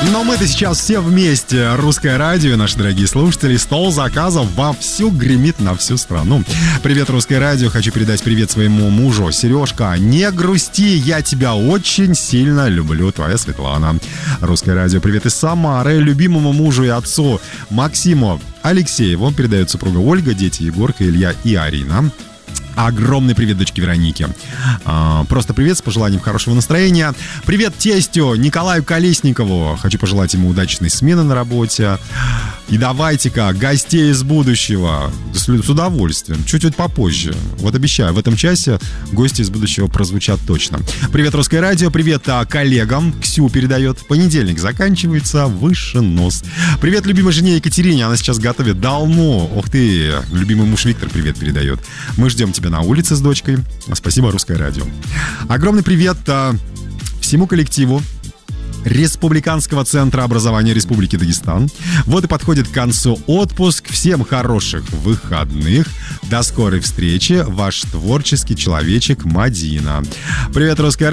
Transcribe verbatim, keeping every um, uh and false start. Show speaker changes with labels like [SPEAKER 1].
[SPEAKER 1] Но мы-то сейчас все вместе. Русское радио, наши дорогие слушатели. Стол заказов вовсю гремит на всю страну. Привет, Русское радио. Хочу передать привет своему мужу. Сережка, не грусти, я тебя очень сильно люблю. Твоя Светлана. Русское радио. Привет из Самары. Любимому мужу и отцу Максиму Алексееву. Передает супруга Ольга, дети Егорка, Илья и Арина. Огромный привет дочке Веронике. А, просто привет с пожеланием хорошего настроения. Привет тестю Николаю Колесникову. Хочу пожелать ему удачной смены на работе. И давайте-ка гостей из будущего. С удовольствием. Чуть-чуть попозже. Вот обещаю, в этом часе гости из будущего прозвучат точно. Привет, Русское радио. Привет коллегам. Ксю передает. Понедельник заканчивается. Выше нос. Привет любимой жене Екатерине. Она сейчас готовит долму. Ух ты. Любимый муж Виктор привет передает. Мы ждем тебя на улице с дочкой. Спасибо, Русское радио. Огромный привет а, всему коллективу Республиканского центра образования Республики Дагестан. Вот и подходит к концу отпуск. Всем хороших выходных. До скорой встречи. Ваш творческий человечек Мадина. Привет, Русское радио.